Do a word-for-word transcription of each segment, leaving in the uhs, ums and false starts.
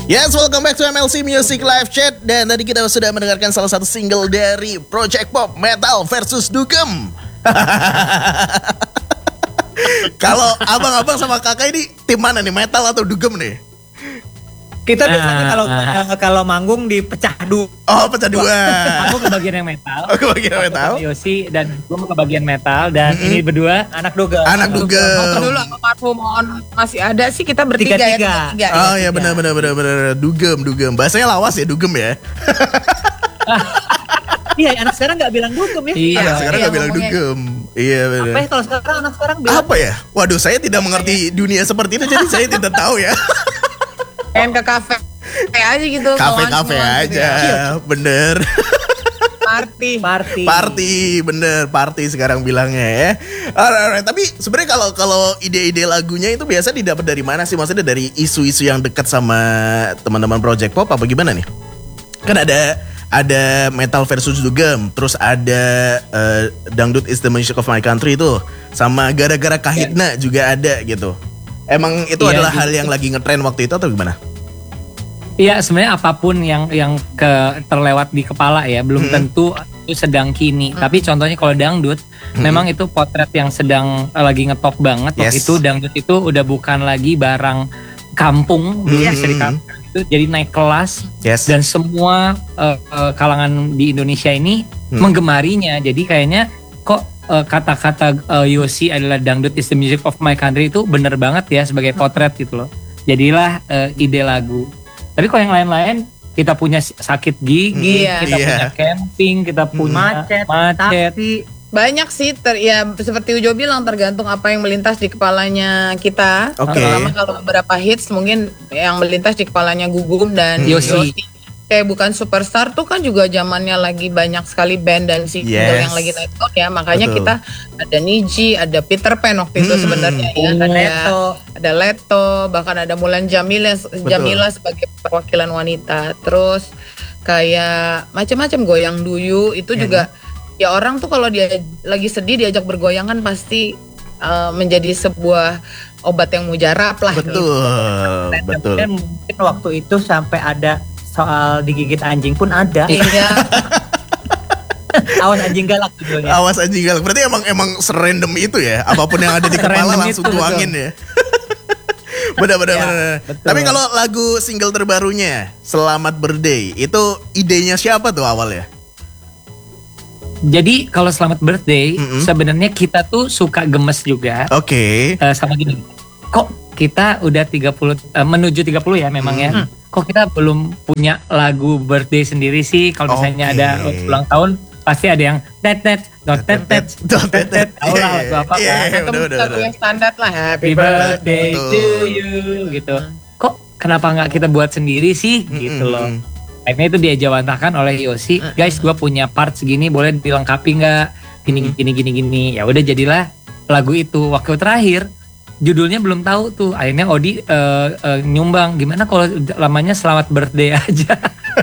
Yes, welcome back to M L C Music Live Chat. Dan tadi kita sudah mendengarkan salah satu single dari Project Pop, Metal versus Dugem. Kalau abang-abang sama kakak ini tim mana nih, Metal atau Dugem nih? Kita biasanya kalau uh, kalau manggung dipecah dua. Oh, pecah dua. Aku ke bagian yang metal. Oh, ke bagian yang metal. Yosi dan gue ke bagian metal dan mm-hmm. ini berdua anak Dugem. Anak Dugem. Waktu dulu almarhum On masih ada sih, kita bertiga ya. Tiga-tiga. Oh ya, benar benar benar benar. Dugem, Dugem. Bahasanya lawas ya, Dugem ya. Iya, anak sekarang nggak bilang Dugem ya. Iya, anak sekarang iya, nggak bilang Dugem. Iya benar. Apa ya kalau sekarang anak sekarang bilang? Apa ya? Waduh, saya tidak mengerti dunia seperti itu, jadi saya tidak tahu ya. Pengen ke kafe aja gitu. Kafe-kafe aja, gitu ya. bener. Party. Party. Party, bener, party sekarang bilangnya ya. Alright, alright. Tapi sebenarnya kalau kalau ide-ide lagunya itu biasa didapat dari mana sih? Maksudnya dari isu-isu yang dekat sama teman-teman Project Pop apa gimana nih? Kan ada ada Metal versus Dugem, terus ada uh, Dangdut is the Music of My Country itu, sama Gara-gara Kahitna yeah. juga ada gitu. Emang itu yeah, adalah gitu. Hal yang lagi ngetren waktu itu atau gimana? Iya, sebenarnya apapun yang yang ke terlewat di kepala ya, belum hmm. tentu itu sedang kini. Hmm. Tapi contohnya kalau dangdut, hmm. memang itu potret yang sedang uh, lagi ngetop banget. Yes. Waktu itu dangdut itu udah bukan lagi barang kampung, belum hmm. bisa dikampung itu, jadi naik kelas. Yes. Dan semua uh, uh, kalangan di Indonesia ini hmm. menggemarinya. Jadi kayaknya kok uh, kata-kata uh, Yosi adalah dangdut is the music of my country itu bener banget ya sebagai potret gitu loh. Jadilah uh, ide lagu. Tapi kalau yang lain-lain, kita punya sakit gigi, iya. kita iya. punya camping, kita punya macet, macet. Tapi banyak sih, ter, ya seperti Ujo bilang, tergantung apa yang melintas di kepalanya kita. Okay. Terutama kalau beberapa hits mungkin yang melintas di kepalanya Gugum dan hmm. Yosi. Yosi. Kayak Bukan Superstar tuh kan juga zamannya lagi banyak sekali band dan single yes. yang lagi naik daun ya. Makanya Betul. Kita ada Niji, ada Peter Pan waktu itu hmm. sebenarnya ya. Ada Leto, ada Leto, bahkan ada Mulan Jamila, Jamila sebagai perwakilan wanita. Terus kayak macam-macam Goyang Duyu itu ya, juga ya orang tuh kalau dia lagi sedih diajak bergoyang kan pasti uh, menjadi sebuah obat yang mujarab lah. Betul, gitu. betul. Dan mungkin waktu itu sampai ada soal digigit anjing pun ada. Iya. Awas anjing galak judulnya. Awas anjing galak. Berarti emang emang serandom itu ya. Apapun yang ada di kepala langsung itu, tuangin betul. Ya. Benar-benar. Ya, tapi kalau lagu single terbarunya Selamat Birthday itu idenya siapa tuh awalnya? Jadi kalau Selamat Birthday mm-hmm. sebenarnya kita tuh suka gemes juga. Oke. Okay. Uh, sama gini. Kok kita udah tiga puluh uh, menuju tiga puluh ya memang mm-hmm. ya. Kok kita belum punya lagu birthday sendiri sih? Kalau misalnya okay. ada ulang tahun pasti ada yang tet tet dot tet tet dot tet tet. Tahu lah lagu apa kan? Atau lagu yang standar lah, Happy Birthday to you gitu. Kok kenapa nggak kita buat sendiri sih? Gitu loh. Akhirnya itu diajawantahkan oleh Yosi. Guys, gue punya part segini, boleh dilengkapi nggak? Gini gini gini gini. Ya udah jadilah lagu itu. Waktu terakhir judulnya belum tahu tuh. Akhirnya Odi uh, uh, nyumbang. Gimana kalau lamanya Selamat Birthday aja?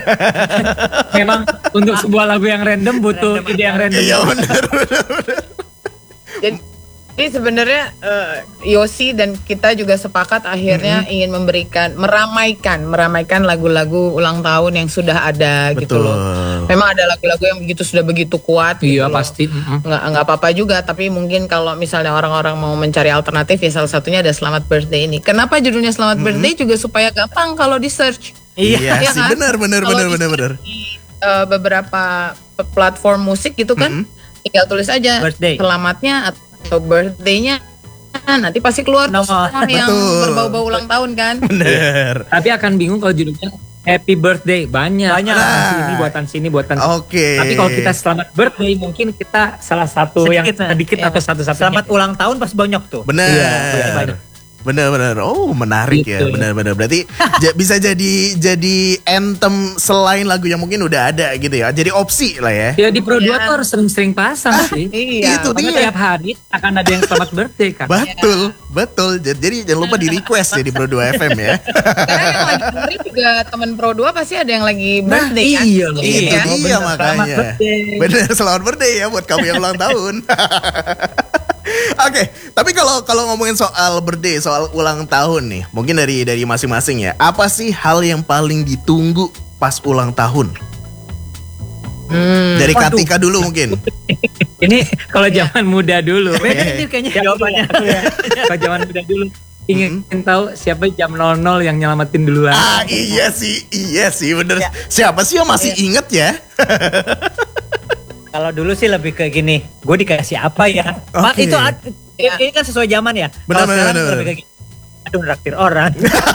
Memang untuk sebuah lagu yang random butuh random ide yang random. Iya benar benar. Jadi, jadi sebenarnya uh, Yosi dan kita juga sepakat akhirnya mm-hmm. ingin memberikan meramaikan meramaikan lagu-lagu ulang tahun yang sudah ada. Betul. Gitu loh. Memang ada lagu-lagu yang begitu sudah begitu kuat. Iya gitu pasti. Mm-hmm. Nggak nggak apa-apa juga. Tapi mungkin kalau misalnya orang-orang mau mencari alternatif ya salah satunya ada Selamat Birthday ini. Kenapa judulnya Selamat mm-hmm. Birthday juga supaya gampang kalau di search. Iya ya sih kan? benar benar benar benar benar. Di uh, beberapa platform musik gitu kan, mm-hmm. tinggal tulis aja birthday. Selamatnya atau birthday-nya, nanti pasti keluar no. semua yang berbau-bau ulang tahun kan. Bener. Tapi akan bingung kalau judulnya Happy Birthday banyak. Banyak. Nah. Sini buatan sini buatan. Oke. Okay. Tapi kalau kita Selamat Birthday mungkin kita salah satu sedikit, yang sedikit ya. Atau satu-satunya. Selamat ulang tahun pas banyak tuh. Bener. Iya, benar-benar, oh menarik gitu. Ya, benar-benar. Berarti j- bisa jadi jadi anthem selain lagu yang mungkin udah ada gitu ya. Jadi opsi lah ya. Ya di Pro dua tuh harus sering-sering pasang ah, sih. Iya. Itu dia. Tiap hari akan ada yang Selamat Birthday kan. Betul, ya. Betul. Jadi jangan lupa di request ya di Pro dua F M ya. Karena yang lagi dengerin juga teman Pro dua pasti ada yang lagi birthday nah, kan. Iya loh. Itu iya, dia makanya. Bener, selamat birthday ya buat kamu yang ulang tahun. Oke, tapi kalau kalau ngomongin soal birthday, soal ulang tahun nih, mungkin dari dari masing-masing ya. Apa sih hal yang paling ditunggu pas ulang tahun? Hmm. Dari Waduh. Katika dulu mungkin. Ini kalau zaman muda dulu. Beda ini kayaknya jawabannya. Kalau zaman muda dulu. Ingin tahu siapa jam nol nol yang nyelamatin duluan. Ah iya sih, iya sih bener. Ya. Siapa sih yang masih inget ya? Kalau dulu sih lebih ke gini, gue dikasih apa ya? Pak, Oke. itu ad- Ya. ini kan sesuai zaman ya. Benar, Kalau benar, sekarang benar. lebih ke gini. Aduh, traktir orang.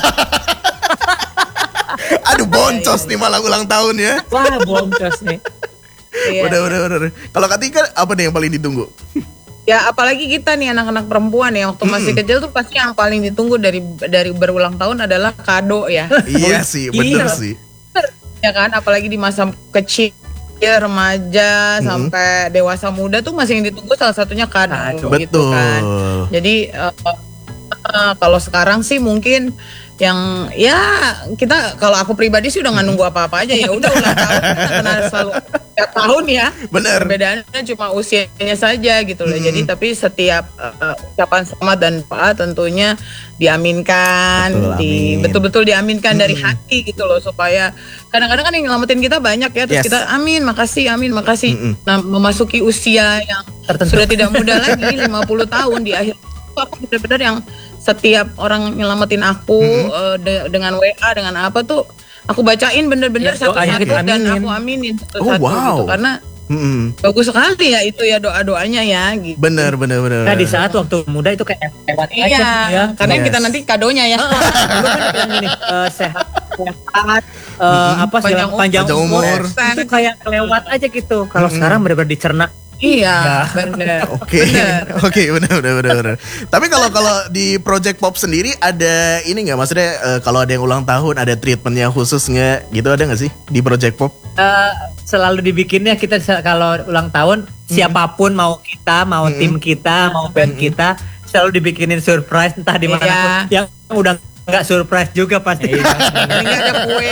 Aduh boncos nih malah ulang tahun ya. Wah, boncos nih. Iya. Udah, udah, udah, udah. Kalau Katika apa nih yang paling ditunggu? Ya apalagi kita nih anak-anak perempuan ya waktu masih kecil tuh pasti yang paling ditunggu dari dari berulang tahun adalah kado ya. Iya sih, bener Iya. sih. Ya kan, apalagi di masa kecil, remaja sampai dewasa muda tuh masih yang ditunggu salah satunya kado, Kado. gitu Betul. kan. Jadi eh, eh, kalau sekarang sih mungkin yang ya kita kalau aku pribadi sih udah nggak nunggu apa-apa aja ya udah ulang tahun kita kenal selalu tiap tahun ya. Bener. Perbedaannya cuma usianya saja gitu loh. Jadi tapi setiap uh, ucapan selamat dan doa tentunya diaminkan, Betul, di amin. betul-betul diaminkan dari hati gitu loh supaya kadang-kadang kan yang nyelamatin kita banyak ya terus Yes. kita amin, makasih, amin, makasih. Mm-mm. Nah, memasuki usia yang sudah tidak muda lagi lima puluh tahun di akhir itu aku benar-benar yang setiap orang nyelamatin aku uh, de- dengan W A dengan apa tuh aku bacain bener-bener Ya, doanya satu-satu kita dan aminin. aku aminin Oh, satu-satu wow. gitu karena Mm-mm. bagus sekali ya itu ya doa-doanya ya gitu. Bener, bener, bener. Nah, di saat waktu muda itu kayak lewat aja Iya, ya. karena Yes. kita nanti kadonya ya. Dulu kan bilang gini, eh, sehat, sehat, eh, apa sih Panjang panjang, Panjang umur. umur. Itu kayak kelewat aja gitu. Kalau sekarang benar-benar dicerna. Iya, benar. Oke, oke, benar, benar, benar, benar. Tapi kalau kalau di Project Pop sendiri ada ini nggak, maksudnya eh, kalau ada yang ulang tahun ada treatmentnya khusus nggak? Gitu ada nggak sih di Project Pop? Eh, selalu dibikinnya kita se- kalau ulang tahun siapapun mau kita mau tim kita mau band kita selalu dibikinin surprise entah di mana Iya. pun. Yang udah nggak surprise juga pasti. Ini nggak ada kue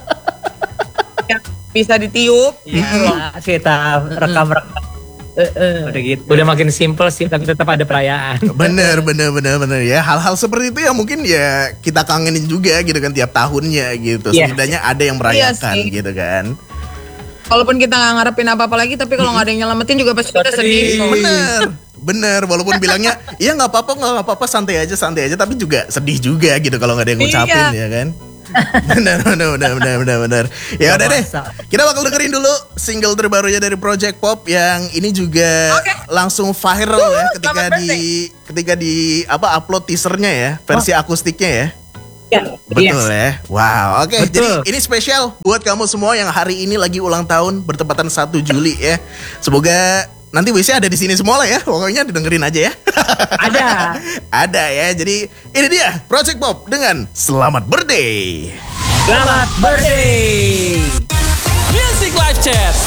yang bisa ditiup. Iya, kita rekam-rekam udah gitu. Udah makin simple sih, tapi tetap ada perayaan. Bener, bener, bener, bener ya. Hal-hal seperti itu yang mungkin ya kita kangenin juga gitu kan tiap tahunnya gitu. Iya. Setidaknya ada yang merayakan Iya sih. gitu kan. Walaupun kita nggak ngarepin apa-apa lagi, tapi kalau nggak ada yang nyelamatin juga pasti kita sedih. kok. Bener, bener. Walaupun bilangnya, iya nggak apa-apa, nggak apa-apa, santai aja, santai aja. Tapi juga sedih juga gitu kalau nggak ada yang ngucapin Iya. ya kan. bener, bener, bener, bener, bener, bener. Ya udah deh, masa. kita bakal dengerin dulu single terbarunya dari Project Pop yang ini juga Oke. langsung viral ya ketika selamat di ketika di apa upload teasernya ya, versi akustiknya ya. Ya, Betul yes. ya. Wow, oke. Betul. Jadi ini spesial buat kamu semua yang hari ini lagi ulang tahun bertepatan satu Juli ya. Semoga nanti W C ada di sini semua lah ya. Pokoknya didengerin aja ya. Ada. Ada ya. Jadi ini dia Project Pop dengan Selamat Birthday. Selamat birthday. Music Live Chat.